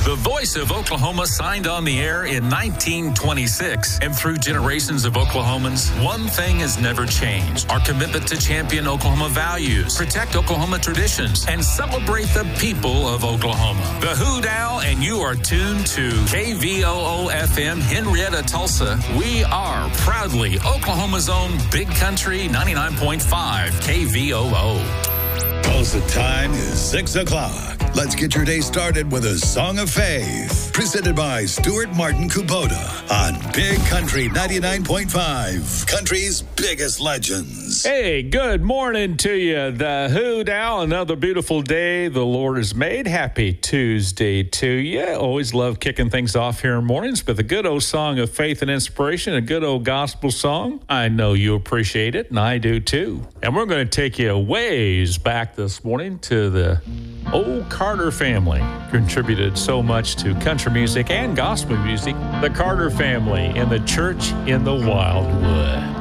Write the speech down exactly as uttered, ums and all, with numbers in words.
The voice of Oklahoma signed on the air in nineteen twenty-six. And through generations of Oklahomans, one thing has never changed. Our commitment to champion Oklahoma values, protect Oklahoma traditions, and celebrate the people of Oklahoma. The Hoot Owl, and you are tuned to K V O O F M, Henrietta, Tulsa. We are proudly Oklahoma's own Big Country ninety-nine point five K V O O. Tulsa time is six o'clock. Let's get your day started with a Song of Faith, presented by Stuart Martin Kubota on Big Country ninety-nine point five, country's biggest legends. Hey, good morning to you. The Hoot Owl, another beautiful day the Lord has made. Happy Tuesday to you. Always love kicking things off here in mornings with a good old song of faith and inspiration, a good old gospel song. I know you appreciate it, and I do too. And we're going to take you a ways back this morning to the old Carter family. Contributed so much to country music and gospel music. The Carter family and the church in the Wildwood.